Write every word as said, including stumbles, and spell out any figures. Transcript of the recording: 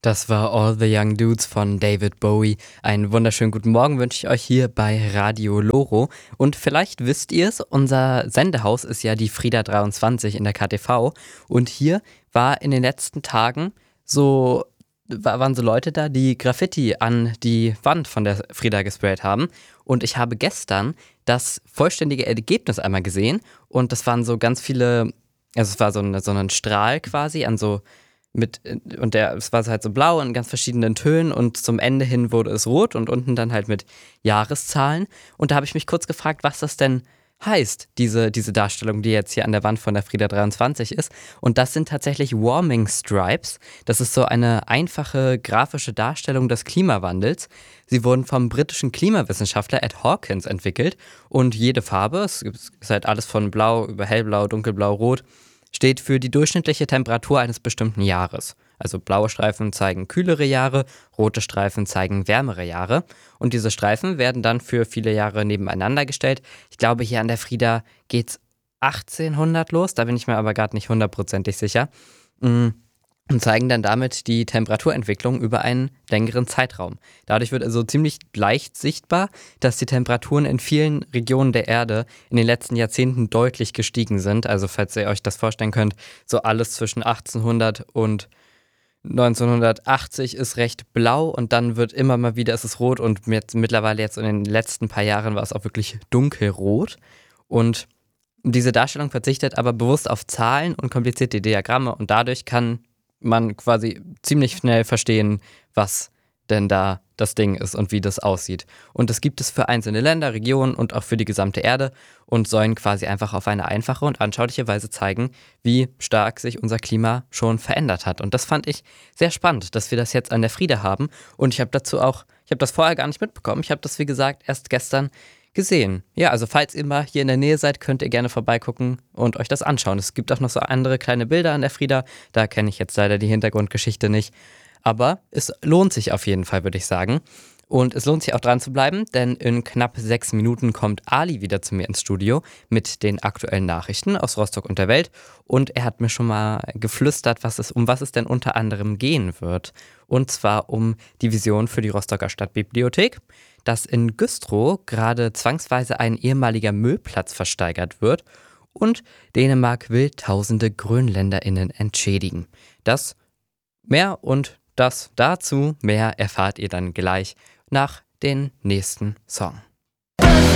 Das war All the Young Dudes von David Bowie. Einen wunderschönen guten Morgen wünsche ich euch hier bei Radio Loro. Und vielleicht wisst ihr es, unser Sendehaus ist ja die Frida dreiundzwanzig in der K T V. Und hier war in den letzten Tagen so, wa- waren so Leute da, die Graffiti an die Wand von der Frida gesprayt haben. Und ich habe gestern das vollständige Ergebnis einmal gesehen. Und das waren so ganz viele, also es war so, eine, so ein Strahl quasi an so mit, und der, es war halt so blau in ganz verschiedenen Tönen und zum Ende hin wurde es rot und unten dann halt mit Jahreszahlen. Und da habe ich mich kurz gefragt, was das denn heißt, diese, diese Darstellung, die jetzt hier an der Wand von der Frida dreiundzwanzig ist. Und das sind tatsächlich Warming Stripes. Das ist so eine einfache grafische Darstellung des Klimawandels. Sie wurden vom britischen Klimawissenschaftler Ed Hawkins entwickelt und jede Farbe, es ist halt alles von blau über hellblau, dunkelblau, rot, steht für die durchschnittliche Temperatur eines bestimmten Jahres. Also blaue Streifen zeigen kühlere Jahre, rote Streifen zeigen wärmere Jahre. Und diese Streifen werden dann für viele Jahre nebeneinander gestellt. Ich glaube, hier an der Frida geht's achtzehnhundert los, da bin ich mir aber gerade nicht hundertprozentig sicher. Mm. Und zeigen dann damit die Temperaturentwicklung über einen längeren Zeitraum. Dadurch wird also ziemlich leicht sichtbar, dass die Temperaturen in vielen Regionen der Erde in den letzten Jahrzehnten deutlich gestiegen sind. Also falls ihr euch das vorstellen könnt, so alles zwischen achtzehnhundert und neunzehnhundertachtzig ist recht blau und dann wird immer mal wieder, ist es rot und jetzt, mittlerweile jetzt in den letzten paar Jahren war es auch wirklich dunkelrot. Und diese Darstellung verzichtet aber bewusst auf Zahlen und komplizierte Diagramme und dadurch kann man quasi ziemlich schnell verstehen, was denn da das Ding ist und wie das aussieht. Und das gibt es für einzelne Länder, Regionen und auch für die gesamte Erde und sollen quasi einfach auf eine einfache und anschauliche Weise zeigen, wie stark sich unser Klima schon verändert hat. Und das fand ich sehr spannend, dass wir das jetzt an der Frida haben. Und ich habe dazu auch, ich habe das vorher gar nicht mitbekommen. Ich habe das, wie gesagt, erst gestern gesehen. Ja, also falls ihr mal hier in der Nähe seid, könnt ihr gerne vorbeigucken und euch das anschauen. Es gibt auch noch so andere kleine Bilder an der Frida. Da kenne ich jetzt leider die Hintergrundgeschichte nicht. Aber es lohnt sich auf jeden Fall, würde ich sagen. Und es lohnt sich auch dran zu bleiben, denn in knapp sechs Minuten kommt Ali wieder zu mir ins Studio mit den aktuellen Nachrichten aus Rostock und der Welt. Und er hat mir schon mal geflüstert, was es, um was es denn unter anderem gehen wird. Und zwar um die Vision für die Rostocker Stadtbibliothek, dass in Güstrow gerade zwangsweise ein ehemaliger Müllplatz versteigert wird und Dänemark will tausende GrönländerInnen entschädigen. Das mehr und das dazu mehr erfahrt ihr dann gleich nach den nächsten Song.